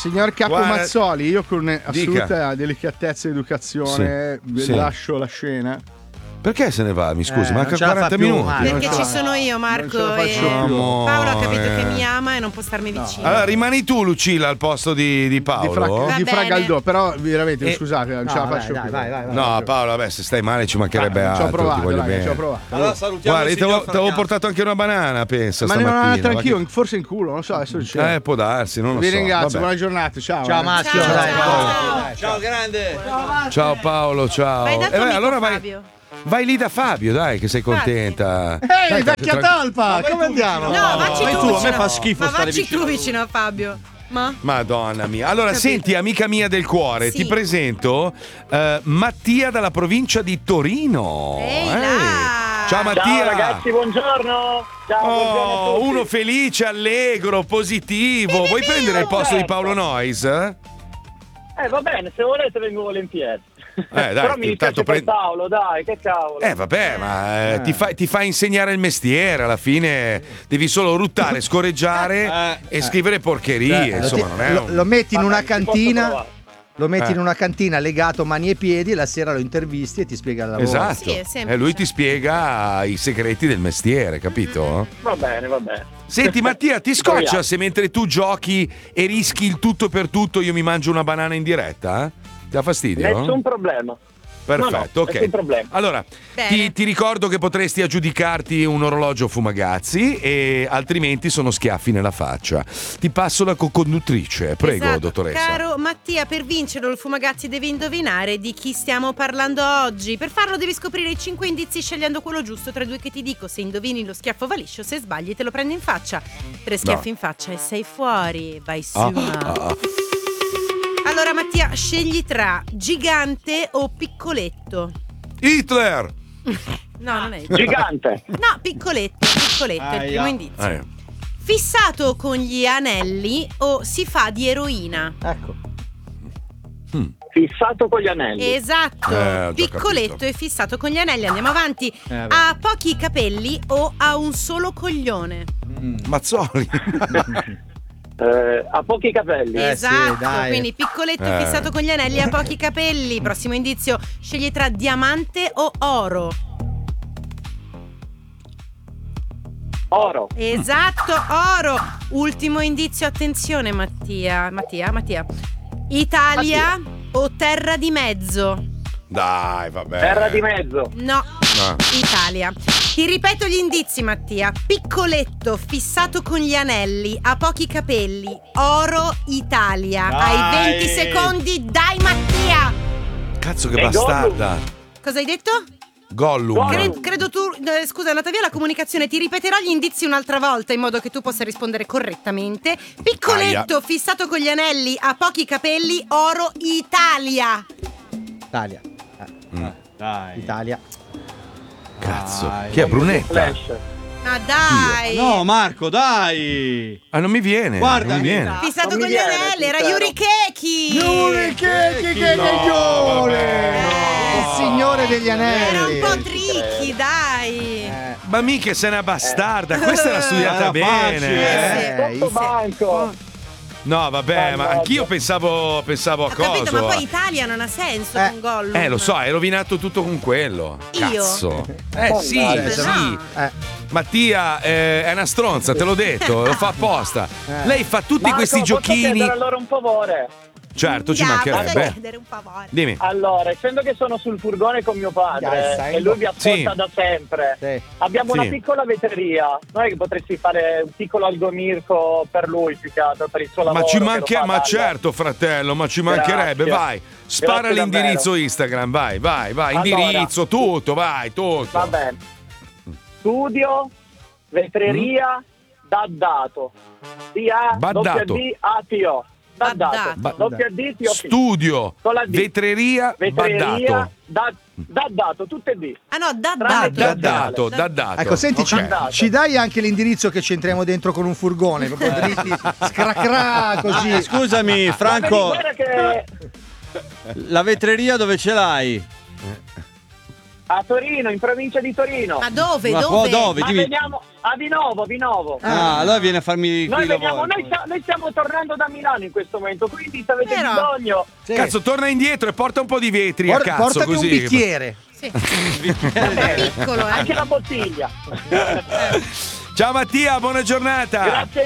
Signor Capo Mazzoli, io con assoluta delicatezza ed educazione lascio la scena. Perché se ne va? Mi scusi, manca 40 minuti. Perché ci sono io, Marco, e Paolo ha capito che mi ama e non può starmi vicino. Allora rimani tu, Lucilla, al posto di Paolo. Di Fragaldò, però veramente scusate, non ce la faccio più. Vai. No, Paolo, vabbè, se stai male ci mancherebbe altro. Ci ho provato, ti voglio bene. ci ho provato. Allora salutiamo. Guarda, ti avevo portato anche una banana, pensa. Ma ne ho stamattina. un'altra anch'io, forse in culo, non so, adesso c'è. Può darsi, non lo so. Vi ringrazio, Vabbè. buona giornata, ciao. Ciao Maschio. Ciao grande. Ciao Paolo, ciao. Vai da tuo amico allora Fabio. Vai lì da Fabio, dai, che sei contenta. Ehi, vecchia talpa, come andiamo? No, vacci tu, a me fa schifo stare vacci vicino. tu vicino a Fabio. Madonna mia. Allora, senti, amica mia del cuore, ti presento Mattia dalla provincia di Torino. Ciao Mattia. Ciao ragazzi, buongiorno. Ciao, buongiorno a tutti. Uno felice, allegro, positivo. Vuoi prendere il posto di Paolo Noyes? Va bene, se volete vengo volentieri. Dai, però mi dispiace per Paolo, dai, che cavolo. Vabbè, ma ti fa insegnare il mestiere. Alla fine devi solo ruttare, scorreggiare e scrivere porcherie. Insomma, non è lo metti in una cantina. Lo metti in una cantina legato mani e piedi e la sera lo intervisti e ti spiega il lavoro. Esatto. E lui ti spiega i segreti del mestiere, capito? Va bene. Senti Mattia, ti scoccia se mentre tu giochi e rischi il tutto per tutto io mi mangio una banana in diretta? Ti dà fastidio? Nessun problema. Perfetto, ok. Nessun problema. Allora, ti ricordo che potresti aggiudicarti un orologio Fumagazzi e altrimenti sono schiaffi nella faccia. Ti passo la co-conduttrice, prego, dottoressa. Caro Mattia, per vincerlo il Fumagazzi devi indovinare di chi stiamo parlando oggi. Per farlo devi scoprire i 5 indizi scegliendo quello giusto tra 2 che ti dico. Se indovini lo schiaffo va liscio, se sbagli te lo prendi in faccia. 3 schiaffi in faccia e sei fuori. Vai su. Allora Mattia, scegli tra gigante o piccoletto. Hitler! No, non è Gigante. No, piccoletto, è il primo indizio. Fissato con gli anelli o si fa di eroina? Ecco. Fissato con gli anelli. Esatto, piccoletto e fissato con gli anelli. Andiamo avanti. Ha pochi capelli o ha un solo coglione? Mazzoli. Ha pochi capelli. Esatto, quindi piccoletto e fissato con gli anelli, ha pochi capelli. Prossimo indizio, scegli tra diamante o oro. Oro. Esatto, oro. Ultimo indizio, attenzione Mattia. Italia o terra di mezzo? Dai, vabbè. Terra di mezzo. No. Italia. Ti ripeto gli indizi Mattia. Piccoletto, fissato con gli anelli, ha pochi capelli, oro, Italia. Hai 20 secondi, dai Mattia. Cazzo che bastarda. Cosa hai detto? Gollum. Credo tu. Scusa, è andata via la comunicazione. Ti ripeterò gli indizi un'altra volta in modo che tu possa rispondere correttamente. Piccoletto, fissato con gli anelli, ha pochi capelli, oro, Italia. Dai. Italia. Cazzo. Chi è Brunetta? Ma dai. No, Marco, dai. Non mi viene. Guarda, non mi viene. Fissato con gli anelli, era Yuri Keki. Che gaglione! Il signore degli anelli. Era un po' tricky, dai. Ma mica sei una bastarda. Questa l'ha studiata bene. Sotto banco. No, vabbè, ma anch'io pensavo a Ho cosa. capito, ma poi Italia non ha senso con Gollum. Lo so, hai rovinato tutto con quello. Io? Cazzo. Sì. No. Mattia è una stronza, te l'ho detto, lo fa apposta. Lei fa tutti questi giochini. Posso chiedere allora un favore? Certo, ci mancherebbe. Un favore. Dimmi. Allora, essendo che sono sul furgone con mio padre e lui vi ascolta da sempre, abbiamo una piccola vetreria. Non è che potresti fare un piccolo algomirco per lui, più che altro, per il suo lavoro? Ma certo, fratello, ma ci mancherebbe. Vai, spara l'indirizzo Instagram, vai. Allora, indirizzo, tutto, vai, tutto. Va bene. Studio, vetreria, Daddato. D-A-D-D-A-T-O. Studio, vetreria, Daddato, tutte e D. Ah no, Daddato. Ecco, senti, ci dai anche l'indirizzo che ci entriamo dentro con un furgone, proprio dritti, scracra così. Scusami, Franco, la vetreria dove ce l'hai? A Torino, in provincia di Torino. Ma dove? Ma dove? Ma veniamo a Vinovo. Allora vieni a farmi qui noi stiamo tornando da Milano in questo momento, quindi se avete bisogno... Sì. Cazzo, torna indietro e porta un po' di vetri a cazzo, portami così. un bicchiere. Sì. Piccolo, Anche la bottiglia. Ciao Mattia, buona giornata. Grazie